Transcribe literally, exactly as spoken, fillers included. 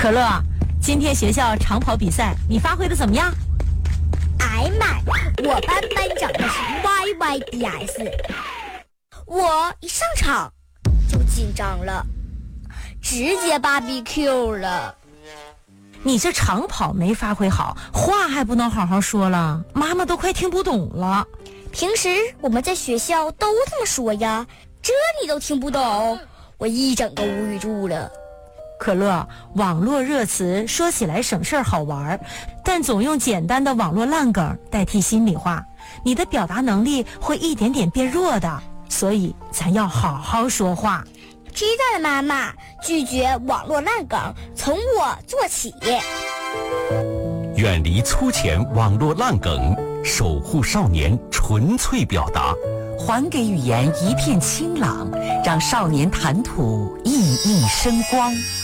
可乐，今天学校长跑比赛你发挥的怎么样？ 哎妈，我班班长的是 Y Y D S， 我一上场就紧张了，直接 B B Q 了。 你这长跑没发挥好，话还不能好好说了，妈妈都快听不懂了。 平时我们在学校都这么说呀，这你都听不懂，我一整个无语住了。 可乐，网络热词说起来省事儿好玩，但总用简单的网络烂梗代替心里话，你的表达能力会一点点变弱的，所以咱要好好说话。 知道了，妈妈，拒绝网络烂梗，从我做起。 远离粗浅网络烂梗，守护少年纯粹表达， 还给语言一片清朗，让少年谈吐熠熠生光。